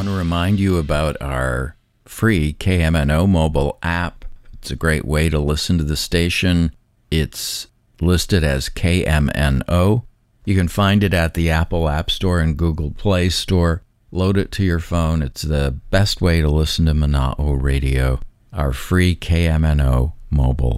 want to remind you about our free KMNO mobile app. It's a great way to listen to the station. It's listed as KMNO. You can find it at the Apple App Store and Google Play Store. Load it to your phone. It's the best way to listen to Mana'o Radio, our free KMNO mobile